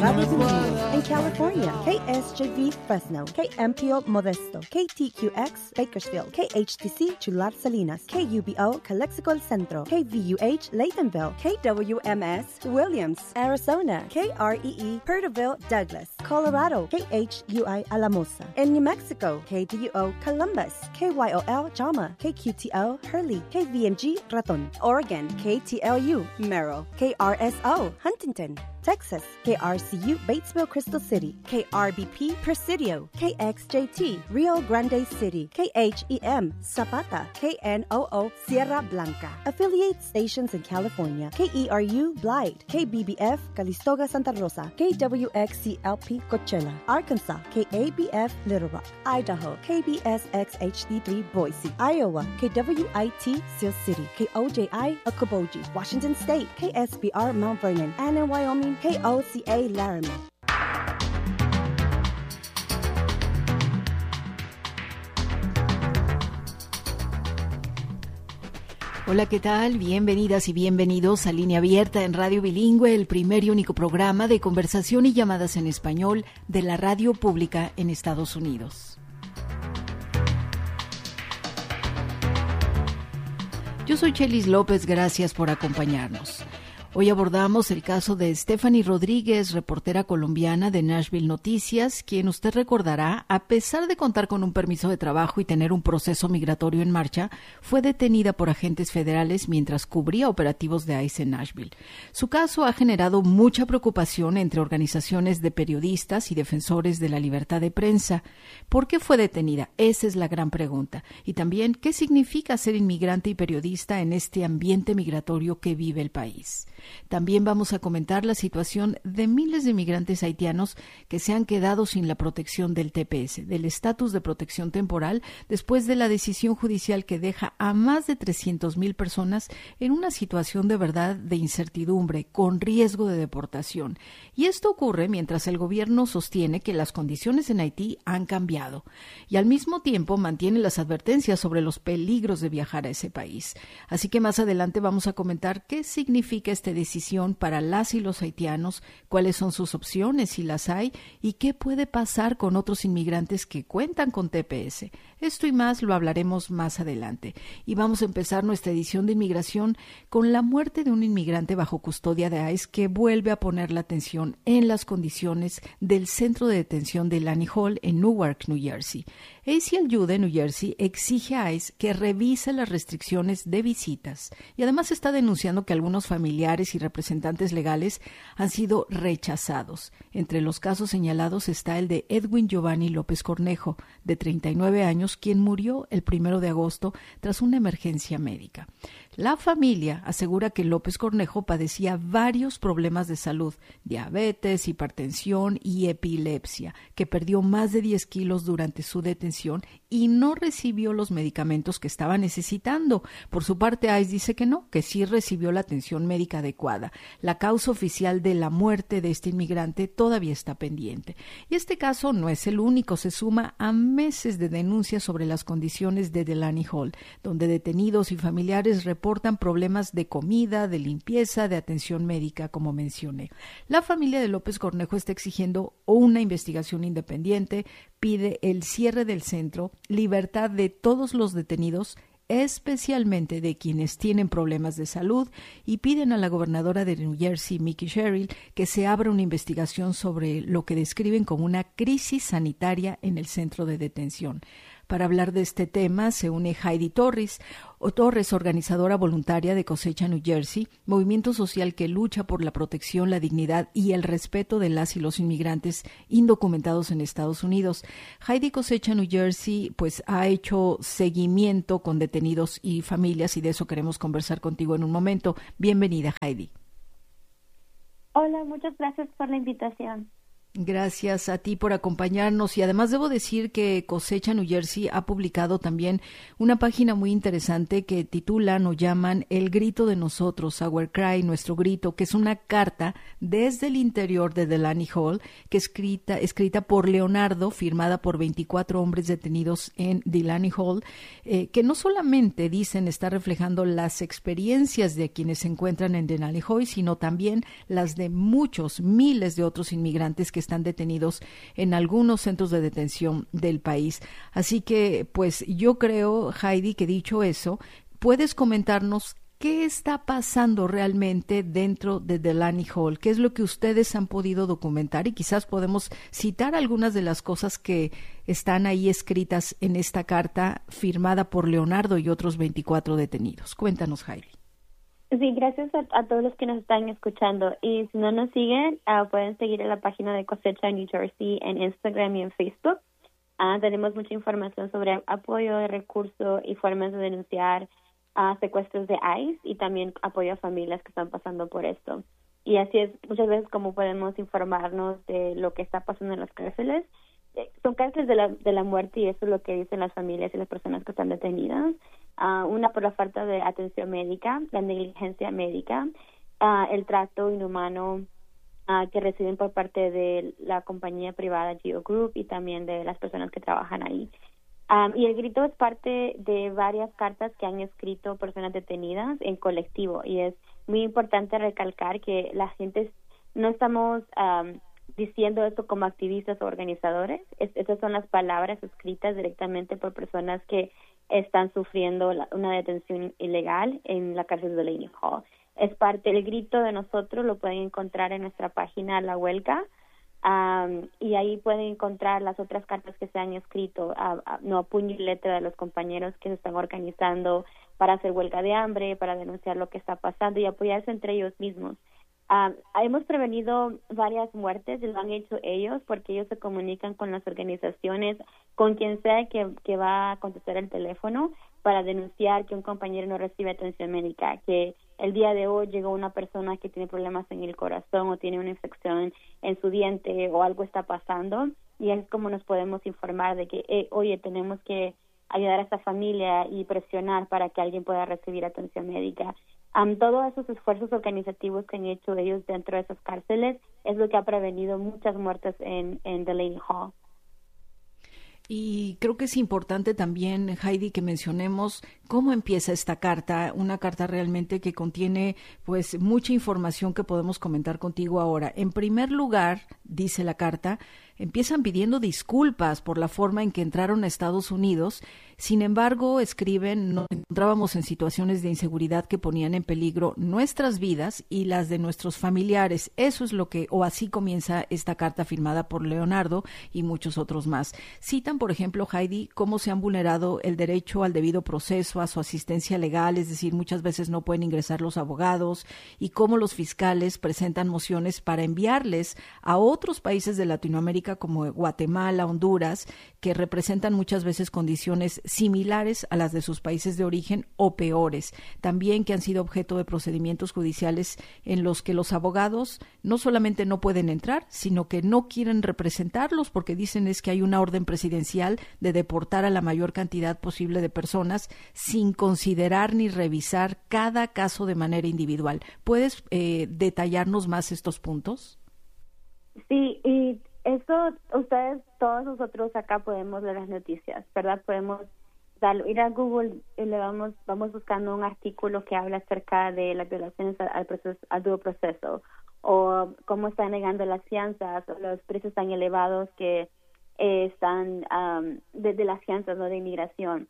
Radio Bilingüe. En California, KSJV Fresno, KMPO Modesto, KTQX Bakersfield, KHTC Chular Salinas, KUBO Calexico El Centro, KVUH Laytonville, KWMS Williams, Arizona, KREE Perterville Douglas, Colorado, KHUI Alamosa. En New Mexico, KDUO Columbus, KYOL Jama, KQTO Hurley, KVMG Raton. Oregon, KTLU Merrill, KRSO Huntington. Texas, KRCU Batesville Crystal City, KRBP Presidio, KXJT Rio Grande City, KHEM Zapata, KNOO Sierra Blanca. Affiliate stations in California, KERU Blythe, KBBF Calistoga Santa Rosa, KWXCLP Coachella, Arkansas, KABF Little Rock, Idaho, KBSXHD3 Boise, Iowa, KWIT Seal City, KOJI Okoboji, Washington State, KSBR Mount Vernon, and in Wyoming, KOCA Laramie. Hola, ¿qué tal? Bienvenidas y bienvenidos a Línea Abierta en Radio Bilingüe, el primer y único programa de conversación y llamadas en español de la radio pública en Estados Unidos. Yo soy Chelis López, gracias por acompañarnos. Hoy abordamos el caso de Stephanie Rodríguez, reportera colombiana de Nashville Noticias, quien usted recordará, a pesar de contar con un permiso de trabajo y tener un proceso migratorio en marcha, fue detenida por agentes federales mientras cubría operativos de ICE en Nashville. Su caso ha generado mucha preocupación entre organizaciones de periodistas y defensores de la libertad de prensa. ¿Por qué fue detenida? Esa es la gran pregunta. Y también, ¿qué significa ser inmigrante y periodista en este ambiente migratorio que vive el país? También vamos a comentar la situación de miles de migrantes haitianos que se han quedado sin la protección del TPS, del estatus de protección temporal, después de la decisión judicial que deja a más de 300,000 personas en una situación de verdad de incertidumbre, con riesgo de deportación. Y esto ocurre mientras el gobierno sostiene que las condiciones en Haití han cambiado y al mismo tiempo mantiene las advertencias sobre los peligros de viajar a ese país. Así que más adelante vamos a comentar qué significa esta decisión para las y los haitianos, cuáles son sus opciones si las hay y qué puede pasar con otros inmigrantes que cuentan con TPS. Esto y más lo hablaremos más adelante. Y vamos a empezar nuestra edición de inmigración con la muerte de un inmigrante bajo custodia de ICE que vuelve a poner la atención en las condiciones del centro de detención de Lani Hall en Newark, New Jersey. ACLU de New Jersey exige a ICE que revise las restricciones de visitas y además está denunciando que algunos familiares y representantes legales han sido rechazados. Entre los casos señalados está el de Edwin Giovanni López Cornejo, de 39 años, quien murió el 1 de agosto tras una emergencia médica. La familia asegura que López Cornejo padecía varios problemas de salud, diabetes, hipertensión y epilepsia, que perdió más de 10 kilos durante su detención y no recibió los medicamentos que estaba necesitando. Por su parte, ICE dice que no, que sí recibió la atención médica adecuada. La causa oficial de la muerte de este inmigrante todavía está pendiente. Y este caso no es el único, se suma a meses de denuncias sobre las condiciones de Delaney Hall, donde detenidos y familiares reportan problemas de comida, de limpieza, de atención médica, como mencioné. La familia de López Cornejo está exigiendo una investigación independiente, pide el cierre del centro, libertad de todos los detenidos, especialmente de quienes tienen problemas de salud, y piden a la gobernadora de New Jersey, Mickey Sherrill, que se abra una investigación sobre lo que describen como una crisis sanitaria en el centro de detención. Para hablar de este tema se une Heidi Torres, organizadora voluntaria de Cosecha New Jersey, movimiento social que lucha por la protección, la dignidad y el respeto de las y los inmigrantes indocumentados en Estados Unidos. Heidi Cosecha New Jersey pues ha hecho seguimiento con detenidos y familias y de eso queremos conversar contigo en un momento. Bienvenida, Heidi. Hola, muchas gracias por la invitación. Gracias a ti por acompañarnos y además debo decir que Cosecha New Jersey ha publicado también una página muy interesante que titulan o llaman El Grito de Nosotros, Our Cry, Nuestro Grito, que es una carta desde el interior de Delaney Hall, que escrita por Leonardo, firmada por 24 hombres detenidos en Delaney Hall, que no solamente dicen está reflejando las experiencias de quienes se encuentran en Delaney Hall, sino también las de muchos, miles de otros inmigrantes que están detenidos en algunos centros de detención del país. Así que, pues yo creo, Heidi, que dicho eso, puedes comentarnos qué está pasando realmente dentro de Delaney Hall, qué es lo que ustedes han podido documentar y quizás podemos citar algunas de las cosas que están ahí escritas en esta carta firmada por Leonardo y otros 24 detenidos. Cuéntanos, Heidi. Sí, gracias a todos los que nos están escuchando. Y si no nos siguen, pueden seguir en la página de Cosecha New Jersey en Instagram y en Facebook. Tenemos mucha información sobre apoyo de recursos y formas de denunciar secuestros de ICE y también apoyo a familias que están pasando por esto. Y así es muchas veces como podemos informarnos de lo que está pasando en las cárceles. Son cárceles de la muerte y eso es lo que dicen las familias y las personas que están detenidas. Una por la falta de atención médica, la negligencia médica, el trato inhumano que reciben por parte de la compañía privada Geo Group y también de las personas que trabajan ahí. Y el grito es parte de varias cartas que han escrito personas detenidas en colectivo y es muy importante recalcar que la gente no estamos diciendo esto como activistas o organizadores. Esas son las palabras escritas directamente por personas que están sufriendo una detención ilegal en la cárcel de Delaney Hall. Es parte del grito de nosotros, lo pueden encontrar en nuestra página La Huelga, y ahí pueden encontrar las otras cartas que se han escrito a puño y letra de los compañeros que se están organizando para hacer huelga de hambre, para denunciar lo que está pasando y apoyarse entre ellos mismos. Hemos prevenido varias muertes y lo han hecho ellos porque ellos se comunican con las organizaciones, con quien sea que va a contestar el teléfono para denunciar que un compañero no recibe atención médica, que el día de hoy llegó una persona que tiene problemas en el corazón o tiene una infección en su diente o algo está pasando y es como nos podemos informar de que, oye, tenemos que ayudar a esta familia y presionar para que alguien pueda recibir atención médica. Todos esos esfuerzos organizativos que han hecho ellos dentro de esas cárceles es lo que ha prevenido muchas muertes en Delaney Hall. Y creo que es importante también, Heidi, que mencionemos cómo empieza esta carta, una carta realmente que contiene pues mucha información que podemos comentar contigo ahora. En primer lugar, dice la carta, empiezan pidiendo disculpas por la forma en que entraron a Estados Unidos. Sin embargo, escriben, nos encontrábamos en situaciones de inseguridad que ponían en peligro nuestras vidas y las de nuestros familiares. Eso es lo que, o así comienza esta carta firmada por Leonardo y muchos otros más. Citan, por ejemplo, Heidi, cómo se han vulnerado el derecho al debido proceso, a su asistencia legal, es decir, muchas veces no pueden ingresar los abogados, y cómo los fiscales presentan mociones para enviarles a otros países de Latinoamérica como Guatemala, Honduras, que representan muchas veces condiciones similares a las de sus países de origen o peores. También que han sido objeto de procedimientos judiciales en los que los abogados no solamente no pueden entrar, sino que no quieren representarlos porque dicen es que hay una orden presidencial de deportar a la mayor cantidad posible de personas sin considerar ni revisar cada caso de manera individual. ¿Puedes detallarnos más estos puntos? Sí, y eso ustedes, todos nosotros acá podemos leer las noticias, ¿verdad? Podemos ir a Google y vamos buscando un artículo que habla acerca de las violaciones al due proceso o cómo están negando las fianzas o los precios tan elevados que están de las fianzas, ¿no?, de inmigración.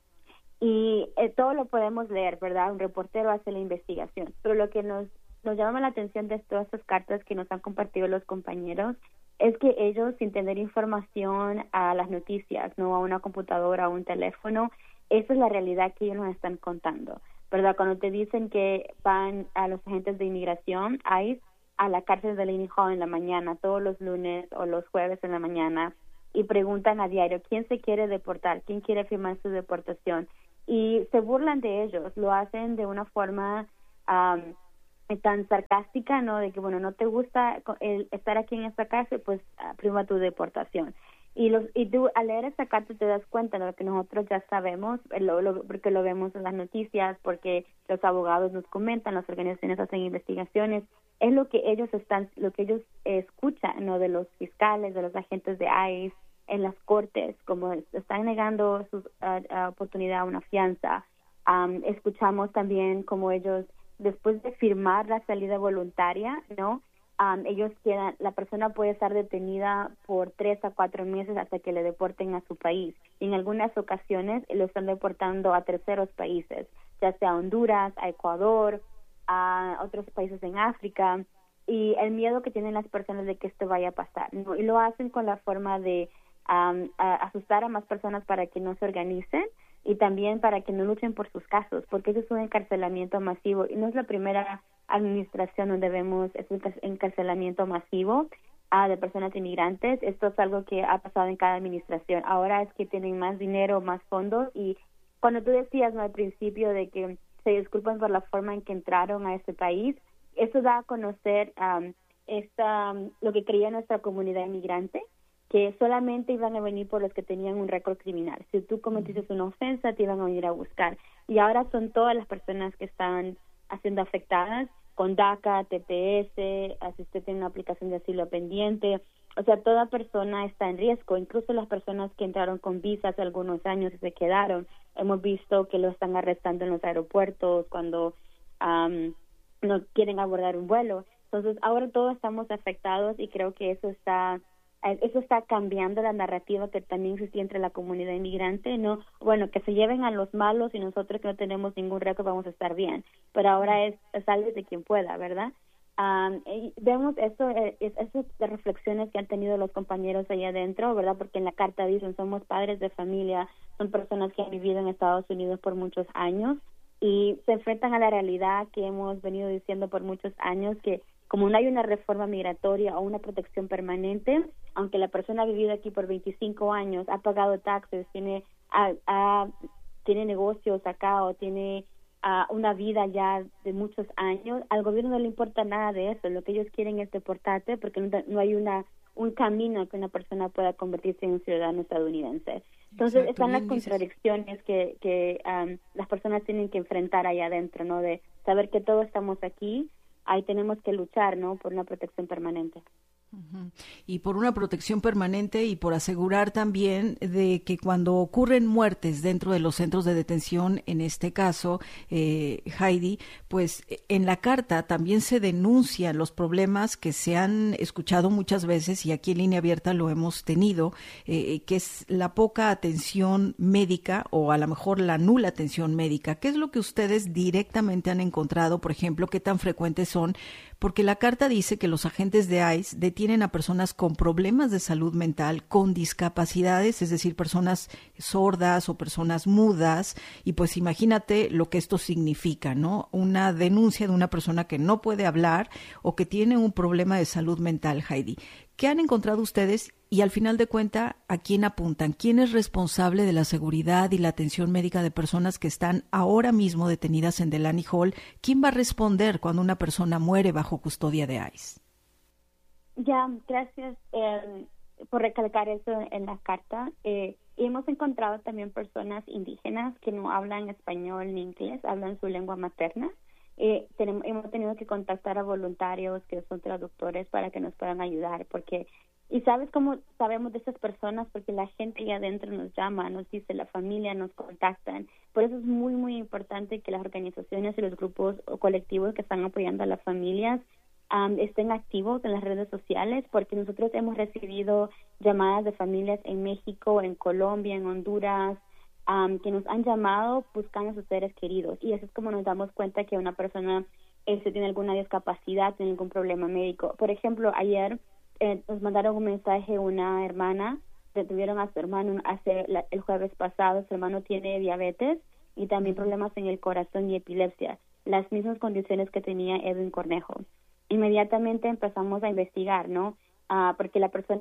Y todo lo podemos leer, ¿verdad? Un reportero hace la investigación. Pero lo que nos llama la atención de todas estas cartas que nos han compartido los compañeros es que ellos, sin tener información a las noticias, no a una computadora o un teléfono, esa es la realidad que ellos nos están contando, ¿verdad? Cuando te dicen que van a los agentes de inmigración, ICE, a la cárcel de Delaney Hall en la mañana, todos los lunes o los jueves en la mañana, y preguntan a diario quién se quiere deportar, quién quiere firmar su deportación, y se burlan de ellos, lo hacen de una forma tan sarcástica, ¿no? De que, bueno, no te gusta estar aquí en esta cárcel, pues prima tu deportación. Y tú al leer esta carta te das cuenta de lo que nosotros ya sabemos, porque lo vemos en las noticias, porque los abogados nos comentan, las organizaciones hacen investigaciones, es lo que ellos escuchan, ¿no? De los fiscales, de los agentes de ICE en las cortes, como están negando su oportunidad a una fianza. Escuchamos también como ellos, después de firmar la salida voluntaria, ¿no? La persona puede estar detenida por 3 a 4 meses hasta que le deporten a su país. Y en algunas ocasiones lo están deportando a terceros países, ya sea a Honduras, a Ecuador, a otros países en África. Y el miedo que tienen las personas de que esto vaya a pasar, ¿no? Y lo hacen con la forma de asustar a más personas para que no se organicen y también para que no luchen por sus casos, porque eso es un encarcelamiento masivo y no es la primera administración donde vemos ese encarcelamiento masivo de personas inmigrantes. Esto es algo que ha pasado en cada administración. Ahora es que tienen más dinero, más fondos, y cuando tú decías, ¿no?, al principio de que se disculpan por la forma en que entraron a este país, eso da a conocer lo que creía nuestra comunidad inmigrante, que solamente iban a venir por los que tenían un récord criminal. Si tú cometiste una ofensa, te iban a venir a buscar. Y ahora son todas las personas que están siendo afectadas con DACA, TPS, si usted tiene una aplicación de asilo pendiente. O sea, toda persona está en riesgo, incluso las personas que entraron con visa hace algunos años y se quedaron. Hemos visto que lo están arrestando en los aeropuertos cuando no quieren abordar un vuelo. Entonces, ahora todos estamos afectados y creo que eso está cambiando la narrativa que también existía entre la comunidad inmigrante, ¿no? Bueno, que se lleven a los malos y nosotros que no tenemos ningún récord vamos a estar bien. Pero ahora es sálvese quien pueda, ¿verdad? Y vemos esas reflexiones que han tenido los compañeros allá adentro, ¿verdad? Porque en la carta dicen, somos padres de familia, son personas que han vivido en Estados Unidos por muchos años y se enfrentan a la realidad que hemos venido diciendo por muchos años, que como no hay una reforma migratoria o una protección permanente, aunque la persona ha vivido aquí por 25 años, ha pagado taxes, tiene negocios acá o tiene una vida ya de muchos años, al gobierno no le importa nada de eso. Lo que ellos quieren es deportarte porque no hay un camino que una persona pueda convertirse en un ciudadano estadounidense. Entonces, están las contradicciones que las personas tienen que enfrentar allá adentro, ¿no? De saber que todos estamos aquí, ahí tenemos que luchar, ¿no?, por una protección permanente. Y por una protección permanente y por asegurar también de que cuando ocurren muertes dentro de los centros de detención, en este caso, Heidi, pues en la carta también se denuncian los problemas que se han escuchado muchas veces y aquí en Línea Abierta lo hemos tenido, que es la poca atención médica o a lo mejor la nula atención médica. ¿Qué es lo que ustedes directamente han encontrado, por ejemplo, qué tan frecuentes son? Porque la carta dice que los agentes de ICE detienen a personas con problemas de salud mental, con discapacidades, es decir, personas sordas o personas mudas, y pues imagínate lo que esto significa, ¿no? Una denuncia de una persona que no puede hablar o que tiene un problema de salud mental, Heidi. ¿Qué han encontrado ustedes y al final de cuentas a quién apuntan? ¿Quién es responsable de la seguridad y la atención médica de personas que están ahora mismo detenidas en Delaney Hall? ¿Quién va a responder cuando una persona muere bajo custodia de ICE? Ya, gracias por recalcar eso en la carta. Hemos encontrado también personas indígenas que no hablan español ni inglés, hablan su lengua materna. Hemos tenido que contactar a voluntarios que son traductores para que nos puedan ayudar, y ¿sabes cómo sabemos de esas personas? Porque la gente allá adentro nos llama, nos dice, la familia nos contactan. Por eso es muy, muy importante que las organizaciones y los grupos o colectivos que están apoyando a las familias estén activos en las redes sociales, porque nosotros hemos recibido llamadas de familias en México, en Colombia, en Honduras, que nos han llamado buscando a sus seres queridos, y así es como nos damos cuenta que una persona tiene alguna discapacidad, tiene algún problema médico. Por ejemplo, ayer nos mandaron un mensaje, una hermana, detuvieron a su hermano el jueves pasado. Su hermano tiene diabetes y también problemas en el corazón y epilepsia, las mismas condiciones que tenía Edwin Cornejo. Inmediatamente empezamos a investigar, ¿no? Porque la persona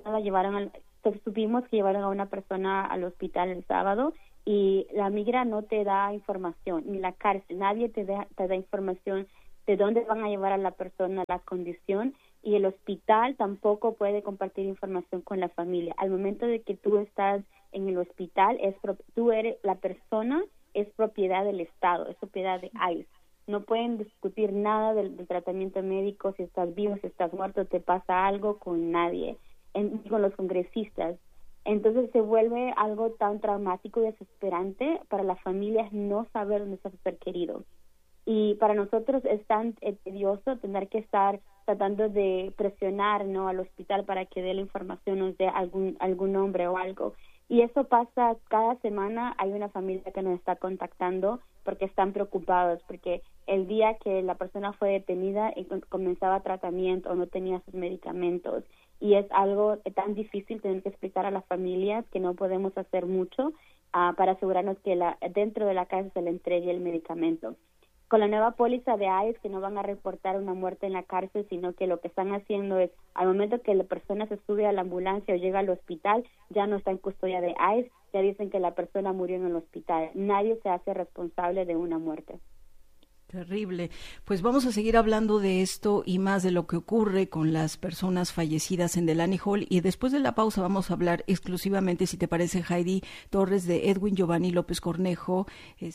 supimos que llevaron a una persona al hospital el sábado, y la migra no te da información, ni la cárcel, nadie te da información de dónde van a llevar a la persona, la condición, y el hospital tampoco puede compartir información con la familia. Al momento de que tú estás en el hospital, tú eres la persona, es propiedad del Estado, es propiedad de ICE. No pueden discutir nada del tratamiento médico, si estás vivo, si estás muerto, te pasa algo, con nadie, con los congresistas. Entonces se vuelve algo tan traumático y desesperante para las familias no saber dónde está su ser querido. Y para nosotros es tan tedioso tener que estar tratando de presionar, ¿no?, al hospital para que dé la información, nos dé algún nombre o algo. Y eso pasa cada semana. Hay una familia que nos está contactando porque están preocupados, porque el día que la persona fue detenida comenzaba tratamiento o no tenía sus medicamentos. Y es algo tan difícil tener que explicar a las familias que no podemos hacer mucho para asegurarnos que dentro de la casa se le entregue el medicamento. Con la nueva póliza de ICE, que no van a reportar una muerte en la cárcel, sino que lo que están haciendo es, al momento que la persona se sube a la ambulancia o llega al hospital, ya no está en custodia de ICE, ya dicen que la persona murió en el hospital. Nadie se hace responsable de una muerte. Terrible. Pues vamos a seguir hablando de esto y más de lo que ocurre con las personas fallecidas en Delaney Hall, y después de la pausa vamos a hablar exclusivamente, si te parece, Heidi Torres, de Edwin Giovanni López Cornejo,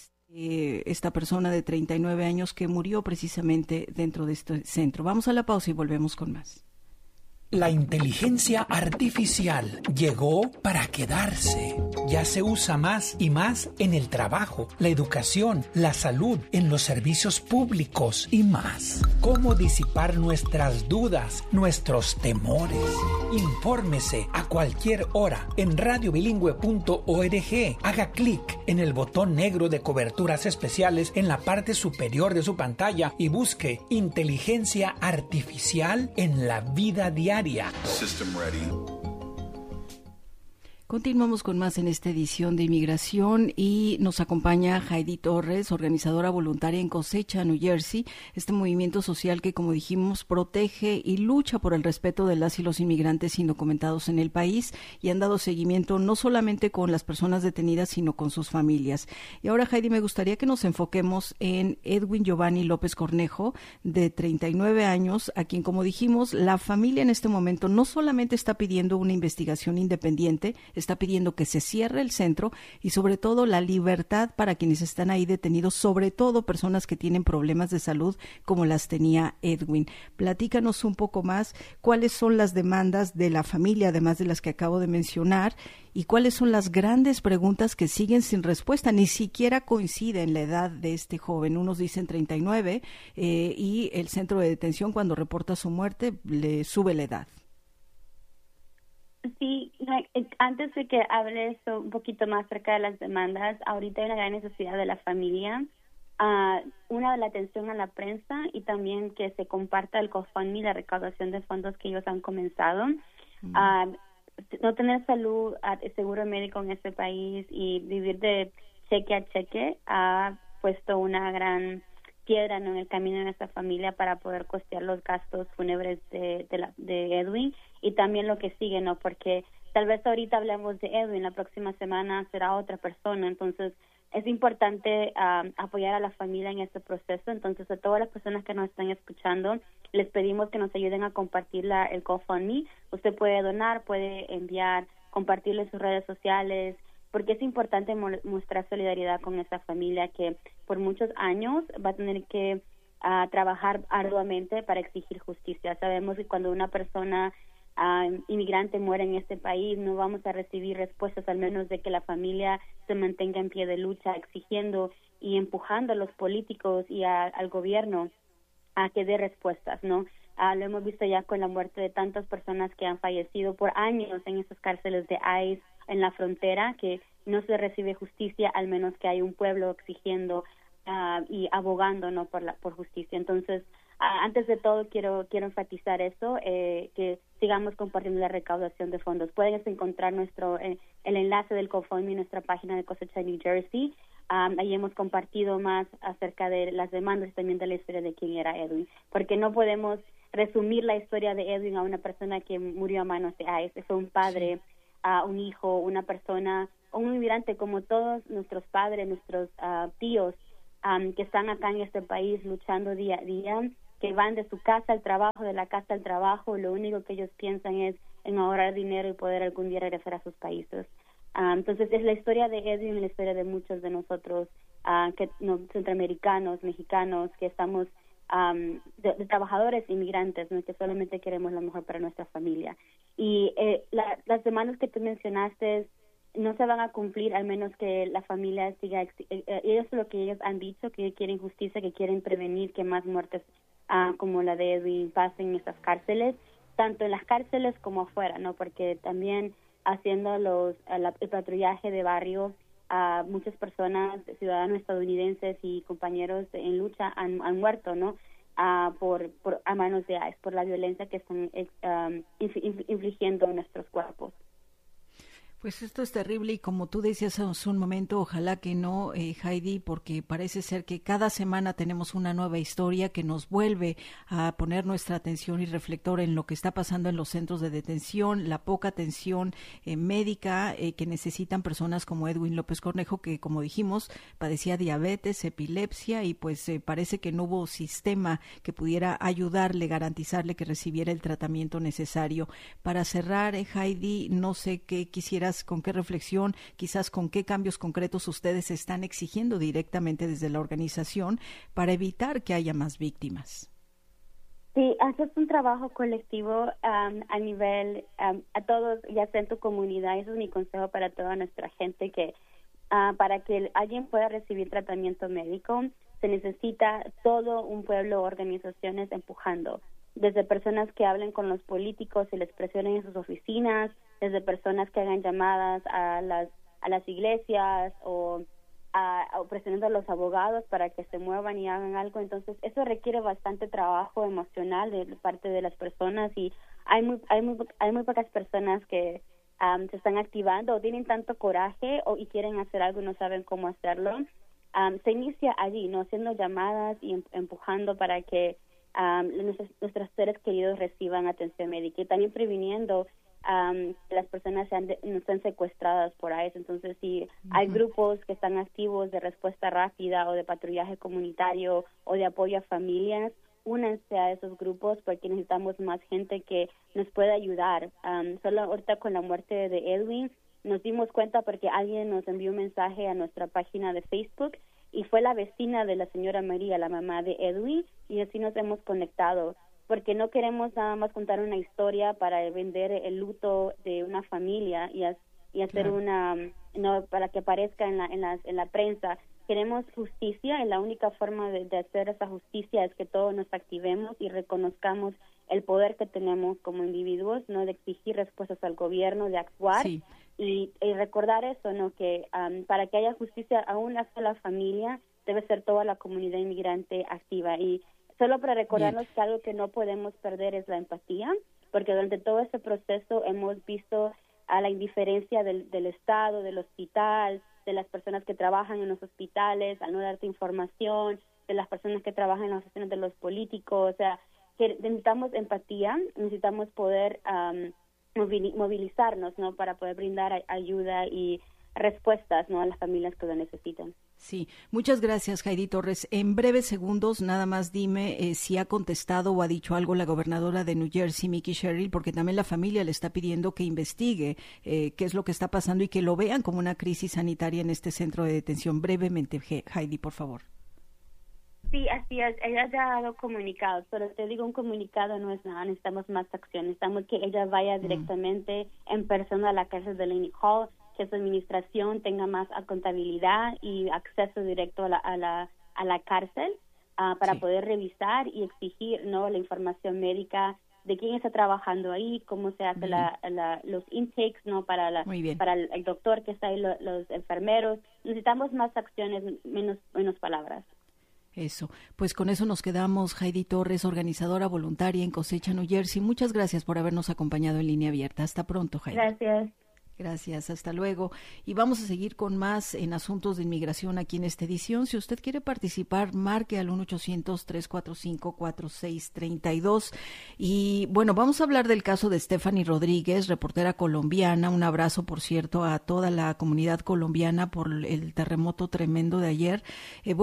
esta persona de 39 años que murió precisamente dentro de este centro. Vamos a la pausa y volvemos con más. La inteligencia artificial llegó para quedarse. Ya se usa más y más en el trabajo, la educación, la salud, en los servicios públicos y más. ¿Cómo disipar nuestras dudas, nuestros temores? Infórmese a cualquier hora en radiobilingüe.org. Haga clic en el botón negro de coberturas especiales en la parte superior de su pantalla y busque inteligencia artificial en la vida diaria. System ready. Continuamos con más en esta edición de Inmigración y nos acompaña Heidi Torres, organizadora voluntaria en Cosecha, New Jersey, este movimiento social que, como dijimos, protege y lucha por el respeto de las y los inmigrantes indocumentados en el país, y han dado seguimiento no solamente con las personas detenidas, sino con sus familias. Y ahora, Heidi, me gustaría que nos enfoquemos en Edwin Giovanni López Cornejo, de 39 años, a quien, como dijimos, la familia en este momento no solamente está pidiendo una investigación independiente, está pidiendo que se cierre el centro y sobre todo la libertad para quienes están ahí detenidos, sobre todo personas que tienen problemas de salud como las tenía Edwin. Platícanos un poco más cuáles son las demandas de la familia, además de las que acabo de mencionar, y cuáles son las grandes preguntas que siguen sin respuesta. Ni siquiera coincide en la edad de este joven. Unos dicen 39 y el centro de detención, cuando reporta su muerte, le sube la edad. Sí, antes de que hables un poquito más acerca de las demandas, ahorita hay una gran necesidad de la familia, una de la atención a la prensa y también que se comparta el GoFundMe, la recaudación de fondos que ellos han comenzado. No tener salud, seguro médico en este país y vivir de cheque a cheque ha puesto una gran piedra, ¿no?, en el camino de esta familia para poder costear los gastos fúnebres de Edwin y también lo que sigue, ¿no? Porque tal vez ahorita hablamos de Edwin, la próxima semana será otra persona, entonces es importante apoyar a la familia en este proceso. Entonces, a todas las personas que nos están escuchando, les pedimos que nos ayuden a compartir el GoFundMe. Usted puede donar, puede enviar, compartirlo en sus redes sociales, porque es importante mostrar solidaridad con esta familia que por muchos años va a tener que trabajar arduamente para exigir justicia. Sabemos que cuando una persona inmigrante muere en este país, no vamos a recibir respuestas, al menos de que la familia se mantenga en pie de lucha, exigiendo y empujando a los políticos y al gobierno a que dé respuestas, ¿no? Lo hemos visto ya con la muerte de tantas personas que han fallecido por años en esas cárceles de ICE en la frontera, que no se recibe justicia, al menos que hay un pueblo exigiendo y abogando, ¿no?, por justicia. Entonces, antes de todo, quiero enfatizar eso, que sigamos compartiendo la recaudación de fondos. Pueden encontrar el enlace del GoFundMe en nuestra página de Cosecha New Jersey. Ahí hemos compartido más acerca de las demandas y también de la historia de quién era Edwin, porque no podemos resumir la historia de Edwin a una persona que murió a manos de ICE. Fue un padre, un hijo, una persona, un inmigrante como todos nuestros padres, nuestros tíos, que están acá en este país luchando día a día, que van de su casa al trabajo, de la casa al trabajo, lo único que ellos piensan es en ahorrar dinero y poder algún día regresar a sus países. Entonces es la historia de Edwin, la historia de muchos de nosotros, centroamericanos, mexicanos, que estamos de trabajadores inmigrantes, ¿no? Que solamente queremos lo mejor para nuestra familia. Y las demandas que tú mencionaste no se van a cumplir al menos que la familia siga. Eso es lo que ellos han dicho, que quieren justicia, que quieren prevenir que más muertes como la de Edwin pasen en estas cárceles, tanto en las cárceles como afuera, ¿no? Porque también haciendo el patrullaje de barrio, muchas personas, ciudadanos estadounidenses y compañeros en lucha han muerto, ¿no? Por a manos de ICE, por la violencia que están infligiendo en nuestros cuerpos. Pues esto es terrible y como tú decías hace un momento, ojalá que no, Heidi, porque parece ser que cada semana tenemos una nueva historia que nos vuelve a poner nuestra atención y reflector en lo que está pasando en los centros de detención, la poca atención médica que necesitan personas como Edwin López Cornejo, que como dijimos padecía diabetes, epilepsia y pues parece que no hubo sistema que pudiera ayudarle, garantizarle que recibiera el tratamiento necesario. Para cerrar, Heidi, no sé qué quisieras, con qué reflexión, quizás con qué cambios concretos ustedes están exigiendo directamente desde la organización para evitar que haya más víctimas. Sí, haces un trabajo colectivo a nivel, a todos, ya sea en tu comunidad. Eso es mi consejo para toda nuestra gente, que para que alguien pueda recibir tratamiento médico, se necesita todo un pueblo, organizaciones empujando, desde personas que hablen con los políticos y les presionen en sus oficinas, desde personas que hagan llamadas a las iglesias o presionando a los abogados para que se muevan y hagan algo. Entonces eso requiere bastante trabajo emocional de parte de las personas, y hay muy pocas personas que se están activando o tienen tanto coraje y quieren hacer algo y no saben cómo hacerlo. Se inicia allí, no, haciendo llamadas y empujando para que nuestros seres queridos reciban atención médica, y también previniendo que las personas no sean secuestradas por ICE. Entonces, si hay grupos que están activos de respuesta rápida o de patrullaje comunitario o de apoyo a familias, únanse a esos grupos, porque necesitamos más gente que nos pueda ayudar. Solo ahorita con la muerte de Edwin nos dimos cuenta porque alguien nos envió un mensaje a nuestra página de Facebook y fue la vecina de la señora María, la mamá de Edwin, y así nos hemos conectado, porque no queremos nada más contar una historia para vender el luto de una familia y hacer para que aparezca en la prensa. Queremos justicia, y la única forma de hacer esa justicia es que todos nos activemos y reconozcamos el poder que tenemos como individuos, no, de exigir respuestas al gobierno, de actuar. Sí. Y recordar eso, ¿no? Que para que haya justicia a una sola familia debe ser toda la comunidad inmigrante activa. Y solo para recordarnos que algo que no podemos perder es la empatía, porque durante todo este proceso hemos visto a la indiferencia del Estado, del hospital, de las personas que trabajan en los hospitales, al no darte información, de las personas que trabajan en las oficinas de los políticos. O sea, que necesitamos empatía, necesitamos poder movilizarnos, ¿no? Para poder brindar ayuda y respuestas, ¿no? A las familias que lo necesitan. Sí, muchas gracias, Heidi Torres. En breves segundos, nada más dime si ha contestado o ha dicho algo la gobernadora de New Jersey, Mikie Sherrill, porque también la familia le está pidiendo que investigue qué es lo que está pasando y que lo vean como una crisis sanitaria en este centro de detención. Brevemente, Heidi, por favor. Sí, así es. Ella ya ha dado comunicados, pero te digo, un comunicado no es nada. Necesitamos más acción. Necesitamos que ella vaya directamente en persona a la cárcel de Lanier Hall, que su administración tenga más contabilidad y acceso directo a la cárcel para poder revisar y exigir, ¿no?, la información médica de quién está trabajando ahí, cómo se hace los intakes, ¿no?, para el doctor que está ahí, los enfermeros. Necesitamos más acciones, menos palabras. Eso, pues con eso nos quedamos. Heidi Torres, organizadora voluntaria en Cosecha, New Jersey. Muchas gracias por habernos acompañado en Línea Abierta. Hasta pronto, Heidi. Gracias. Gracias, hasta luego. Y vamos a seguir con más en asuntos de inmigración aquí en esta edición. Si usted quiere participar, marque al 1-800-345-4632. Y bueno, vamos a hablar del caso de Stephanie Rodríguez, reportera colombiana. Un abrazo, por cierto, a toda la comunidad colombiana por el terremoto tremendo de ayer.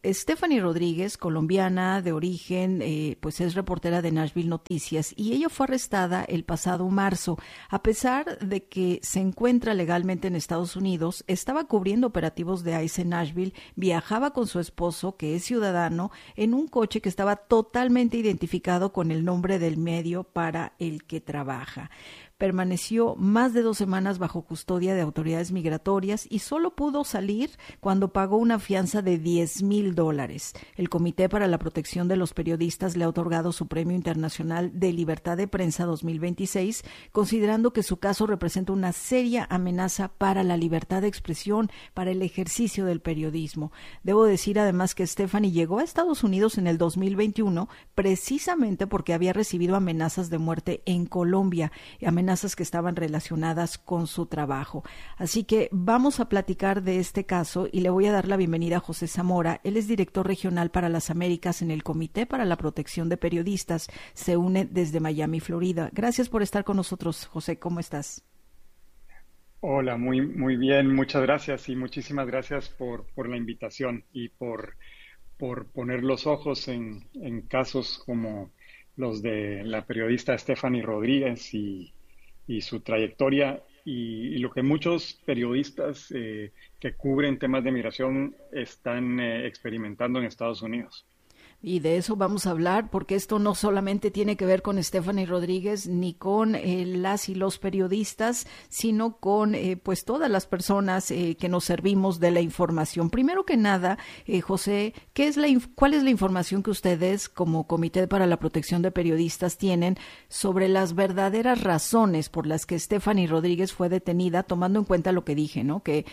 Stephanie Rodríguez, colombiana de origen, pues es reportera de Nashville Noticias y ella fue arrestada el pasado marzo. A pesar de que se encuentra legalmente en Estados Unidos, estaba cubriendo operativos de ICE en Nashville, viajaba con su esposo, que es ciudadano, en un coche que estaba totalmente identificado con el nombre del medio para el que trabaja. Permaneció más de 2 semanas bajo custodia de autoridades migratorias y solo pudo salir cuando pagó una fianza de $10,000. El Comité para la Protección de los Periodistas le ha otorgado su Premio Internacional de Libertad de Prensa 2026, considerando que su caso representa una seria amenaza para la libertad de expresión, para el ejercicio del periodismo. Debo decir además que Stephanie llegó a Estados Unidos en el 2021 precisamente porque había recibido amenazas de muerte en Colombia, amenazas que estaban relacionadas con su trabajo. Así que vamos a platicar de este caso y le voy a dar la bienvenida a José Zamora. Él es director regional para las Américas en el Comité para la Protección de Periodistas. Se une desde Miami, Florida. Gracias por estar con nosotros, José. ¿Cómo estás? Hola, muy bien. Muchas gracias y muchísimas gracias por la invitación y por poner los ojos en casos como los de la periodista Stephanie Rodríguez y su trayectoria y lo que muchos periodistas que cubren temas de migración están experimentando en Estados Unidos. Y de eso vamos a hablar, porque esto no solamente tiene que ver con Stephanie Rodríguez ni con las y los periodistas, sino con pues todas las personas que nos servimos de la información. Primero que nada, José, ¿cuál es la información que ustedes como Comité para la Protección de Periodistas tienen sobre las verdaderas razones por las que Stephanie Rodríguez fue detenida, tomando en cuenta lo que dije, ¿no? Que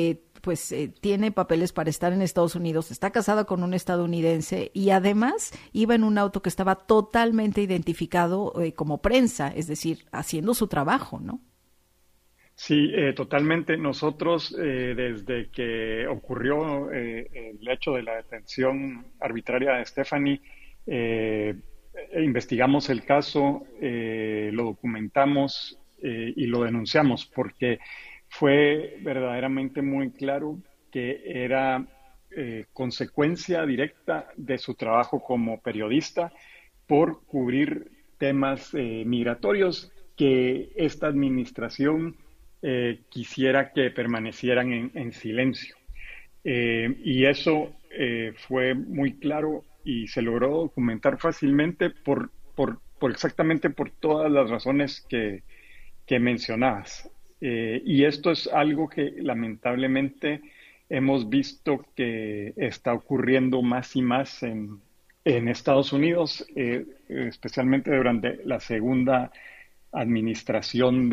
tiene papeles para estar en Estados Unidos, está casada con un estadounidense y además iba en un auto que estaba totalmente identificado como prensa, es decir, haciendo su trabajo, ¿no? Sí, totalmente. Nosotros, desde que ocurrió el hecho de la detención arbitraria de Stephanie, investigamos el caso, lo documentamos y lo denunciamos porque fue verdaderamente muy claro que era consecuencia directa de su trabajo como periodista por cubrir temas migratorios que esta administración quisiera que permanecieran en silencio. Y eso fue muy claro y se logró documentar fácilmente exactamente por todas las razones que mencionabas. Y esto es algo que lamentablemente hemos visto que está ocurriendo más y más en Estados Unidos, especialmente durante la segunda administración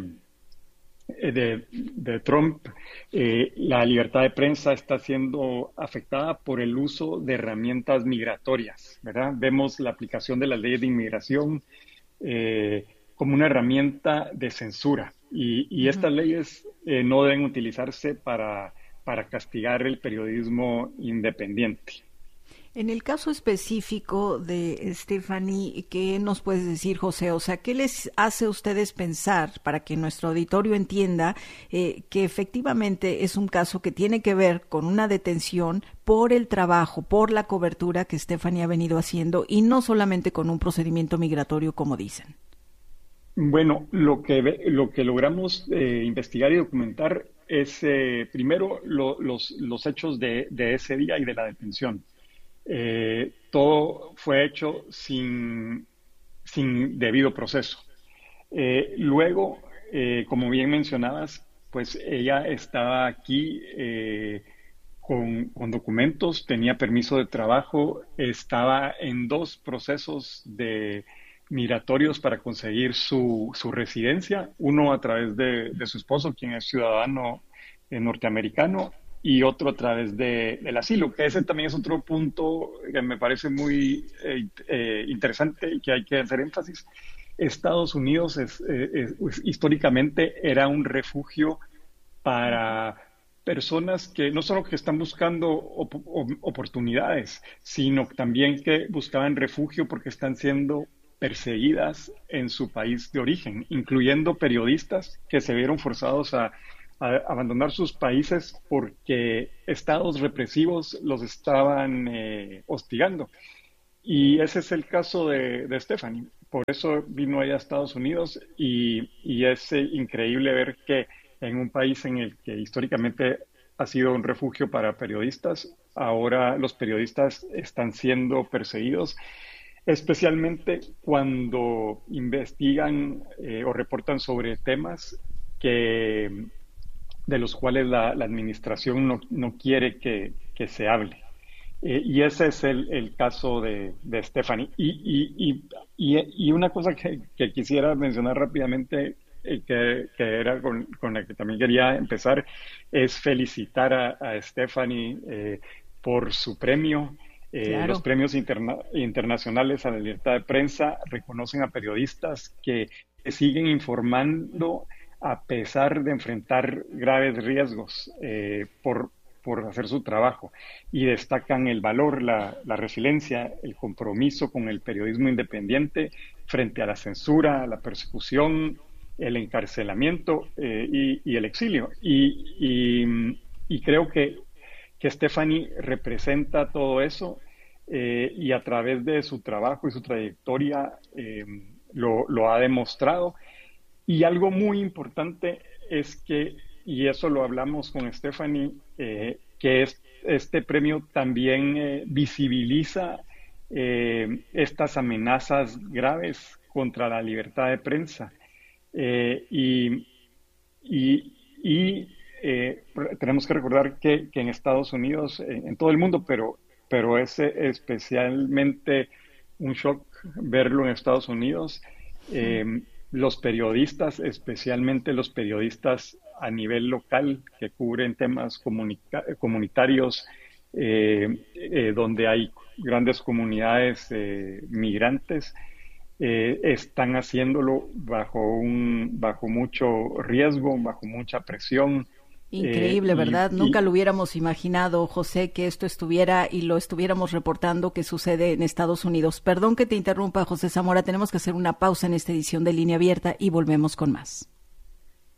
de Trump. La libertad de prensa está siendo afectada por el uso de herramientas migratorias, ¿verdad? Vemos la aplicación de las leyes de inmigración como una herramienta de censura. Y estas leyes no deben utilizarse para castigar el periodismo independiente. En el caso específico de Stephanie, ¿qué nos puedes decir, José? O sea, ¿qué les hace a ustedes pensar, para que nuestro auditorio entienda, que efectivamente es un caso que tiene que ver con una detención por el trabajo, por la cobertura que Stephanie ha venido haciendo y no solamente con un procedimiento migratorio, como dicen? Bueno, lo que logramos investigar y documentar es primero los hechos de ese día y de la detención. Todo fue hecho sin debido proceso. Luego, como bien mencionabas, pues ella estaba aquí con documentos, tenía permiso de trabajo, estaba en 2 procesos migratorios para conseguir su residencia, uno a través de su esposo, quien es ciudadano norteamericano, y otro a través del asilo, que ese también es otro punto que me parece muy interesante y que hay que hacer énfasis. Estados Unidos históricamente era un refugio para personas que no solo que están buscando oportunidades, sino también que buscaban refugio porque están siendo perseguidas en su país de origen, incluyendo periodistas que se vieron forzados a abandonar sus países porque estados represivos los estaban hostigando. Y ese es el caso de Stephanie. Por eso vino ella a Estados Unidos y es increíble ver que en un país en el que históricamente ha sido un refugio para periodistas, ahora los periodistas están siendo perseguidos, especialmente cuando investigan o reportan sobre temas de los cuales la administración no quiere que se hable. Y ese es el caso de Stephanie. Y una cosa que quisiera mencionar rápidamente, que era con la que también quería empezar, es felicitar a Stephanie por su premio. Claro. Los premios internacionales a la libertad de prensa reconocen a periodistas que siguen informando a pesar de enfrentar graves riesgos por hacer su trabajo, y destacan el valor, la resiliencia, el compromiso con el periodismo independiente frente a la censura, la persecución, el encarcelamiento y el exilio. Y creo que Stephanie representa todo eso y a través de su trabajo y su trayectoria lo ha demostrado. Y algo muy importante es que, y eso lo hablamos con Stephanie, que este premio también visibiliza estas amenazas graves contra la libertad de prensa. Tenemos que recordar que en Estados Unidos, en todo el mundo, pero es especialmente un shock verlo en Estados Unidos. Los periodistas, especialmente los periodistas a nivel local que cubren temas comunitarios, donde hay grandes comunidades migrantes, están haciéndolo bajo mucho riesgo, bajo mucha presión. Increíble, ¿verdad? Nunca lo hubiéramos imaginado, José, que esto estuviera y lo estuviéramos reportando que sucede en Estados Unidos. Perdón que te interrumpa, José Zamora, tenemos que hacer una pausa en esta edición de Línea Abierta y volvemos con más.